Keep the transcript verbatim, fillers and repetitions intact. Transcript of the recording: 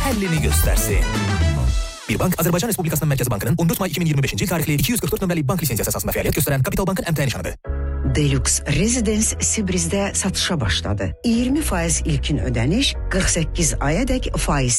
həllini göstərsin. Bir bank Azərbaycan Respublikasının Mərkəzi Bankının on dörd may iki min iyirmi beşinci il tarixli iki yüz qırx dörd nömrəli bank lisenziyası əsasında fəaliyyət göstərən Kapital Bankın əmtəə nişanıdır. Deluxe Residence Sibrizdə satışa başladı. iyirmi faiz ilkin ödəniş, qırx səkkiz ayadək faiz